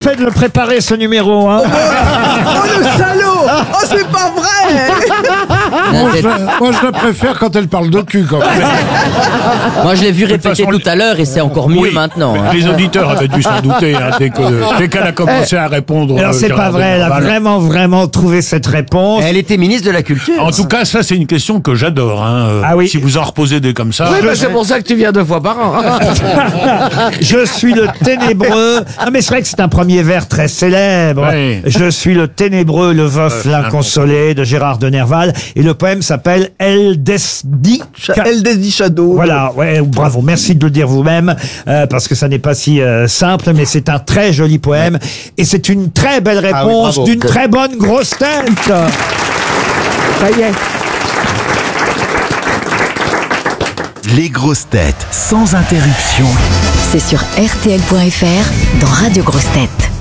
fait de le préparer, ce numéro. Hein. Oh le salaud! Oh c'est pas vrai! Moi, je la préfère quand elle parle de cul, quand même. Moi, je l'ai vu répéter façon, tout à l'heure et c'est encore mieux maintenant. Hein. Les auditeurs avaient dû s'en douter hein, dès qu'elle a commencé à répondre. Alors, c'est pas vrai, elle a vraiment trouvé cette réponse. Elle était ministre de la Culture. En tout cas, ça, c'est une question que j'adore. Hein. Ah oui. Si vous en reposez des comme ça. Oui, bah, c'est pour ça que tu viens 2 fois par an. Je suis le ténébreux. Ah, mais c'est vrai que c'est un premier vers très célèbre. Oui. Je suis le ténébreux, le veuf, l'inconsolé de Gérard de Nerval. Et le poème s'appelle El Desdi. El Desdi Shadow. Voilà, ouais, bravo. Merci de le dire vous-même, parce que ça n'est pas si simple, mais c'est un très joli poème. Et c'est une très belle réponse bravo. d'une très bonne grosse tête. Ça y est. Les grosses têtes sans interruption. C'est sur RTL.fr dans Radio Grosses Têtes.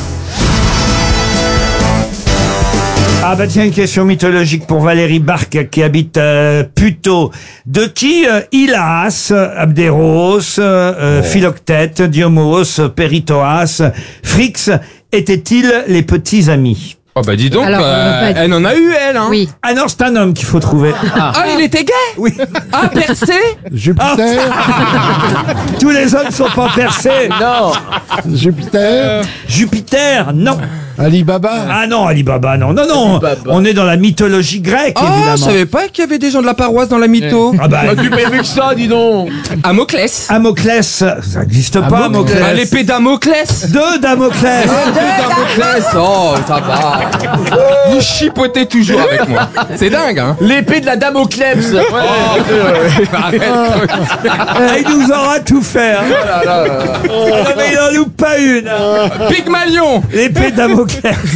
Ah bah tiens, une question mythologique pour Valérie Barque qui habite Puteaux. De qui Hylas, Abderos, Philoctète, Diomos, Péritoas, Phrix étaient-ils les petits amis? Oh bah dis donc, Alors, elle en a eu elle hein. Oui. Ah non, c'est un homme qu'il faut trouver. Ah il était gay. Oui. Ah percé. Jupiter, Tous les hommes sont pas percés. Non. Jupiter, Jupiter, non. Alibaba. Ah non, Alibaba, non. Non, non. On est dans la mythologie grecque, Ah je évidemment. savais pas qu'il y avait des gens de la paroisse dans la mytho. Ah bah, Tu peux vu que ça, dis donc. Amoclès. Damoclès, ça n'existe pas, Damoclès. Ah, l'épée d'Amoclès. De Damoclès. D'Amoclès. Oh ça va. Vous chipotez toujours avec moi. C'est dingue hein. L'épée de la Damoclès. Arrête. Ah, il nous aura tout fait. Hein. Ah, mais il en loupe pas une. Pygmalion. L'épée de Damoclès.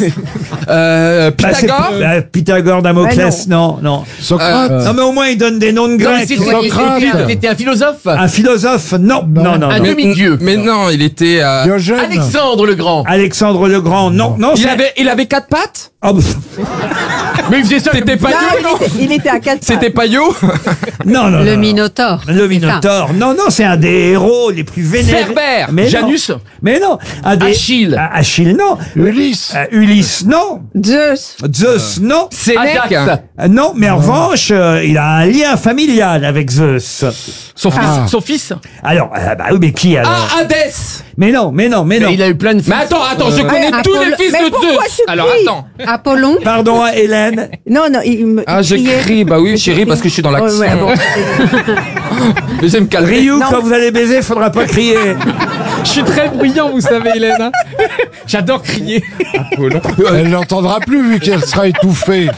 Pythagore. Pythagore, Damoclès, non, non. Socrate. Non, mais au moins, il donne des noms de Grecs. C'était un philosophe. Un philosophe, non, non, non. Un non. demi-dieu. Mais non, il était. Diogène. Alexandre le Grand. Alexandre le Grand, non, non. Il avait 4 pattes. Oh, bah, Mais il faisait ça. C'était pas Non, Yo, non. il était à 4 C'était pas Yo. non, non. Le non. Minotaure. Le Minotaure. Non, non, c'est un des héros les plus vénérés. Cerbère. Mais non. Janus. Mais non. Un des... Achille. Achille, non. Ulysse. Ulysse, non. Zeus. Zeus, non. Sénèque. Ajax. Non, mais en revanche, il a un lien familial avec Zeus. Son fils. Ah. Son fils. Alors, bah oui, mais qui alors? Ah Hadès. Mais non, mais non, mais non. Mais il a eu plein de fils. Mais attends, je connais tous les fils Mais de pourquoi Zeus. tu Alors cries attends. Apollon. Pardon, hein, Hélène. Non, non, il Ah, je criait. crie. Bah oui, chérie, parce que je suis dans l'accent. Ouais, bon. Mais j'aime calmer. Ryu, Non. quand vous allez baiser, faudra pas crier. Je suis très bruyant, vous savez, Hélène. hein. J'adore crier. Elle l'entendra plus vu qu'elle sera étouffée.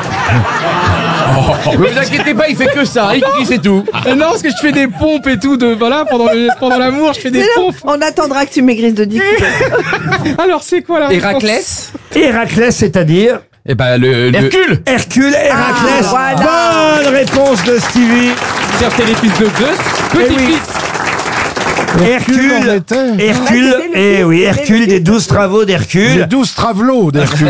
Ne vous inquiétez pas, il fait que ça. Il crie, c'est tout. Non, parce que je fais des pompes et tout. Voilà, pendant l'amour, je fais des Mais non, on attendra que tu maigrisses de 10 kilos. Alors, c'est quoi là Héraclès. Héraclès, c'est-à-dire Eh ben, le. Hercule. Hercule, Héraclès. voilà. Bonne réponse de Stevie. C'était les fils de Zeus. Eh oui. Petit-fils. Hercule, en était. Hercule, Ouais, c'était le eh fils, oui, c'était Hercule le des fils. 12 travaux Les d'Hercule. 12 travelots d'Hercule.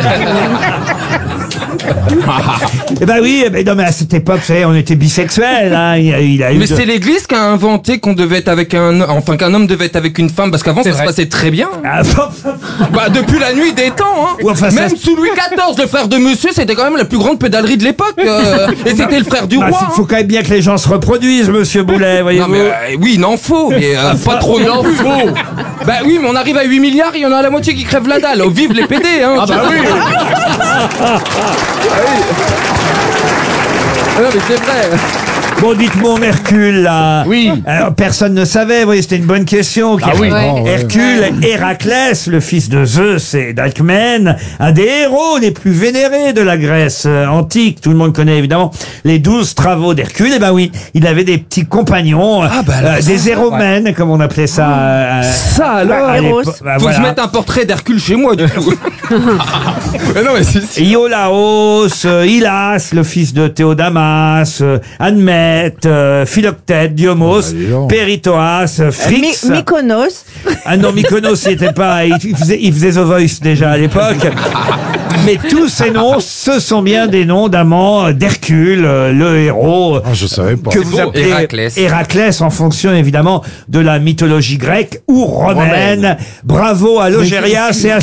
Eh ben oui, eh ben non, mais à cette époque, vous savez, on était bisexuels, hein. Il a eu Mais de- c'est l'Église qui a inventé qu'on devait être avec qu'un homme devait être avec une femme, parce qu'avant ça se passait très bien. Ah, Bah depuis la nuit des temps. Hein. Ouais, enfin, ça- Même sous Louis XIV, le frère de Monsieur, c'était quand même la plus grande pédalerie de l'époque. Et c'était le frère du bah, roi. faut quand même bien que les gens se reproduisent, monsieur Boulet, Non voyez-vous. mais oui, il en faut, mais pas trop non plus. Bah oui, mais on arrive à 8 milliards, il y en a la moitié qui crèvent la dalle. Oh, vive les PD, hein. Ah bah oui. Non mais c'est vrai. Bon, dites-moi, Hercule, là. Oui. Alors, personne ne savait, vous voyez, c'était une bonne question. Ah oui. Ouais. Hercule, Héraclès, le fils de Zeus et d'Alcmène, un des héros les plus vénérés de la Grèce antique. Tout le monde connaît évidemment les 12 travaux d'Hercule. Et ben oui, il avait des petits compagnons, des héromènes, comme on appelait ça. Ça alors. à Héros. l'époque. Bah, Faut voilà. se mettre un portrait d'Hercule chez moi du coup. Mais non mais si. Iolaos, Hylas, le fils de Théodamas, Admète, Philoctète, Diomos, dis donc. Péritoas, Phrix. Mykonos. Ah non, Mykonos, il était pas, il faisait The Voice déjà à l'époque. Mais tous ces noms, ce sont bien des noms d'amants d'Hercule, le héros. Ah, je savais pas. Que vous appelez Héraclès. Héraclès en fonction évidemment de la mythologie grecque ou romaine. Bravo à Logérias et à